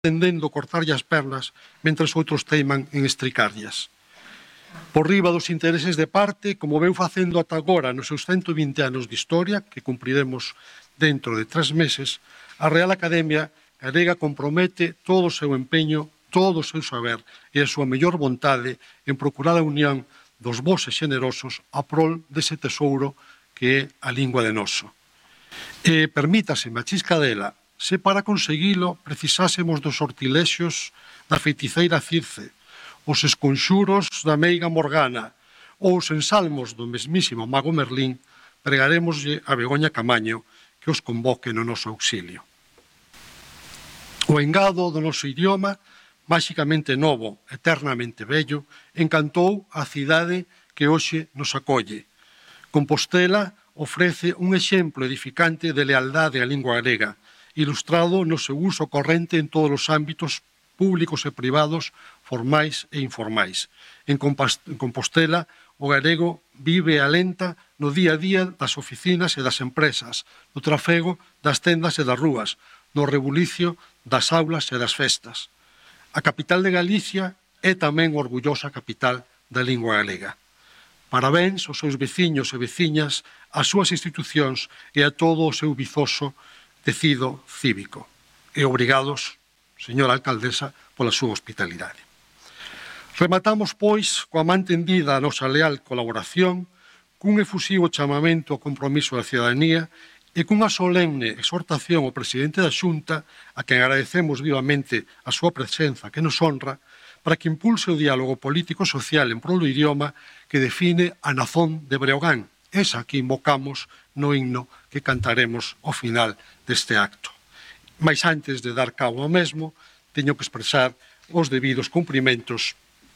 tendendo cortarlle as pernas mentres outros teiman en estricarllas. Por riba dos intereses de parte, como veu facendo ata agora nos seus 120 anos de historia, que cumpriremos dentro de 3 meses, a Real Academia Galega compromete todo o seu empeño, todo o seu saber e a súa mellor vontade en procurar a unión dos bos e xenerosos a prol dese tesouro que é a lingua de noso. E permítase, machisca dela, se para conseguilo precisásemos dos sortilexios da feiticeira Circe, os esconxuros da meiga Morgana ou os ensalmos do mesmísimo mago Merlín, pregaremoslle a Begoña Camaño que os convoque no noso auxilio. O engado do noso idioma, máxicamente novo, eternamente bello, encantou a cidade que hoxe nos acolle. Compostela ofrece un exemplo edificante de lealdade á lingua galega, ilustrado no seu uso corrente en todos os ámbitos públicos e privados, formais e informais. En Compostela, o galego vive e alenta no día a día das oficinas e das empresas, no trafego das tendas e das rúas, no rebulicio das aulas e das festas. A capital de Galicia é tamén orgullosa capital da lingua galega. Parabéns aos seus veciños e veciñas, ás súas institucións e a todo o seu vizoso tecido cívico. E obrigados, señora alcaldesa, pola súa hospitalidade. Rematamos, pois, coa man tendida a nosa leal colaboración, cun efusivo chamamento ao compromiso da cidadanía e cunha solemne exhortación ao presidente da Xunta, a quen agradecemos vivamente a súa presenza que nos honra, para que impulse o diálogo político-social en prol do idioma que define a nazón de Breogán, esa que invocamos no himno que cantaremos ao final deste acto. Mais antes de dar cabo ao mesmo, teño que expresar os debidos cumprimentos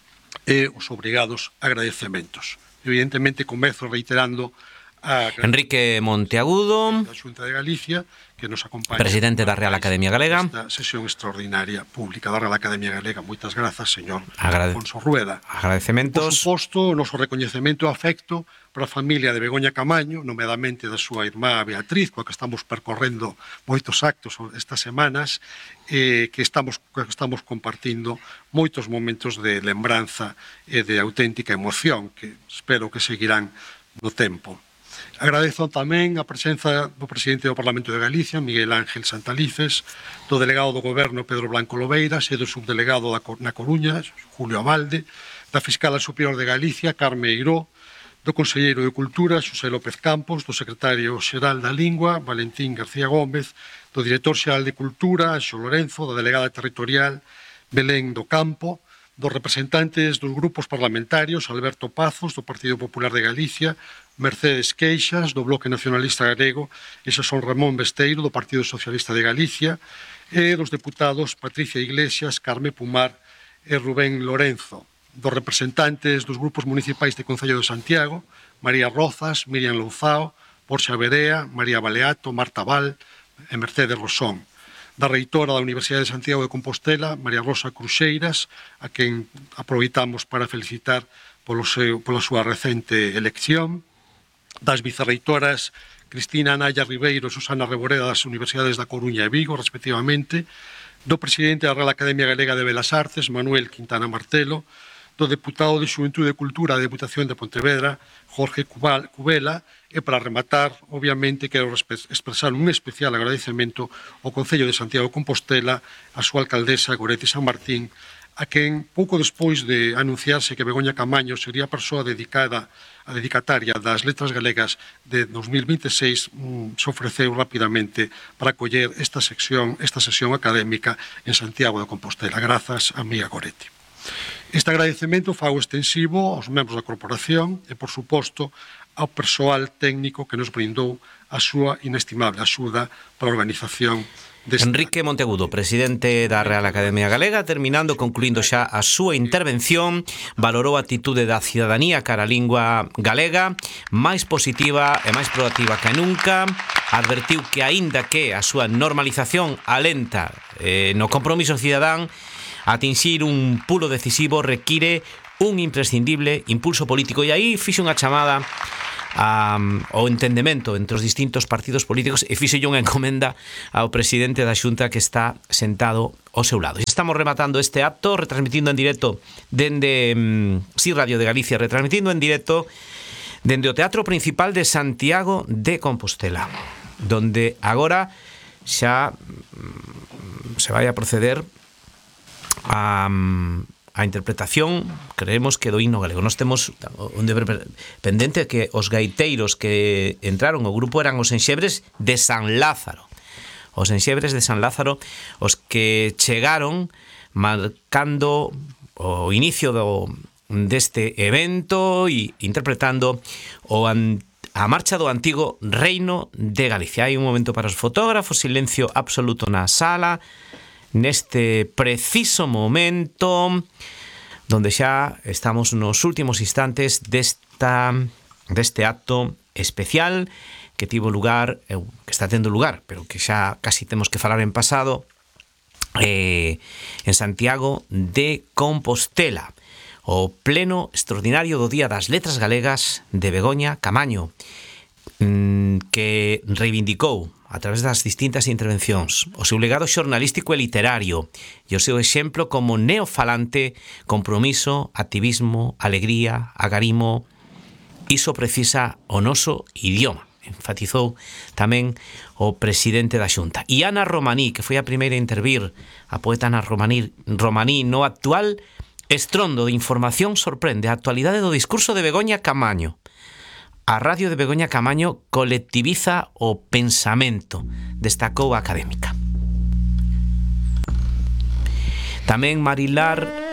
e os obrigados agradecementos. Evidentemente, comezo reiterando a Enrique Monteagudo, da Xunta de Galicia, que nos acompaña, presidente da Real Academia Galega. Esta sesión extraordinaria pública da Real Academia Galega. Moitas grazas, señor Alfonso Rueda. Agradecementos. Por suposto, o noso recoñecemento e afecto para a familia de Begoña Camaño, nomeadamente da súa irmá Beatriz, coa que estamos percorrendo moitos actos estas semanas, que estamos compartindo moitos momentos de lembranza e de auténtica emoción, que espero que seguirán no tempo. Agradezo tamén a presenza do presidente do Parlamento de Galicia, Miguel Ángel Santalices, do delegado do Goberno, Pedro Blanco Lobeiras, e do subdelegado na Coruña, Julio Amalde, da fiscala superior de Galicia, Carme Eiró, do conselleiro de Cultura, Xosé López Campos, do secretario xeral da Lingua, Valentín García Gómez, do director xeral de Cultura, Anxo Lorenzo, da delegada territorial, Belén do Campo, dos representantes dos grupos parlamentarios, Alberto Pazos, do Partido Popular de Galicia, Mercedes Queixas, do Bloque Nacionalista Galego, e Xasón Ramón Besteiro, do Partido Socialista de Galicia, e dos deputados Patricia Iglesias, Carme Pumar e Rubén Lorenzo, dos representantes dos grupos municipais de Concello de Santiago, María Rozas, Miriam Louzao, Borxa Berea, María Baleato, Marta Val e Mercedes Rosón, da reitora da Universidade de Santiago de Compostela, María Rosa Cruxeiras, a quen aproveitamos para felicitar pola súa recente elección, das vicerreitoras Cristina Anaya Ribeiro e Susana Reboreda das Universidades da Coruña e Vigo, respectivamente, do presidente da Real Academia Galega de Belas Artes, Manuel Quintana Martelo, do deputado de Xuventude e Cultura da Deputación de Pontevedra, Jorge Cubela, e para rematar, obviamente, quero expresar un especial agradecemento ao Concello de Santiago de Compostela, a súa alcaldesa Goretti San Martín, a quen, pouco despois de anunciarse que Begoña Camaño sería a persoa dedicataria das letras galegas de 2026, se ofreceu rapidamente para acoller esta sesión académica en Santiago de Compostela. Grazas a amiga Goretti. Este agradecemento fago extensivo aos membros da corporación e, por suposto, ao persoal técnico que nos brindou a súa inestimable axuda para a organización desta. Enrique Monteagudo, presidente da Real Academia Galega, concluindo xa a súa intervención, valorou a atitude da cidadanía cara a lingua galega, máis positiva e máis proactiva que nunca, advertiu que aínda que a súa normalización alenta no compromiso cidadán, atinxir un pulo decisivo require un imprescindible impulso político, e aí fixo unha chamada o entendemento entre os distintos partidos políticos e fixolle unha encomenda ao presidente da Xunta que está sentado ao seu lado. Estamos rematando este acto, retransmitindo en directo dende Radio de Galicia, retransmitindo en directo dende o Teatro Principal de Santiago de Compostela, donde agora xa se vai a proceder a interpretación, creemos que do himno galego. Nós temos un deber pendente que os gaiteiros que entraron ao grupo eran os enxebres de San Lázaro. Os enxebres de San Lázaro, os que chegaron marcando o inicio deste evento e interpretando a marcha do antigo Reino de Galicia. Hai un momento para os fotógrafos, silencio absoluto na sala, neste preciso momento donde xa estamos nos últimos instantes deste acto especial que tivo lugar, que está tendo lugar, pero que xa casi temos que falar en pasado, en Santiago de Compostela, o pleno extraordinario do Día das Letras Galegas de Begoña Camaño, que reivindicou a través das distintas intervencións o seu legado xornalístico e literario e o seu exemplo como neofalante, compromiso, activismo, alegría, agarimo. Iso precisa o noso idioma, enfatizou tamén o presidente da Xunta. E Ana Romaní, que foi a primeira a intervir, a poeta Ana Romaní no actual estrondo de información sorprende a actualidade do discurso de Begoña Camaño. A radio de Begoña Camaño colectiviza o pensamento, destacou a académica. Tamén Marilar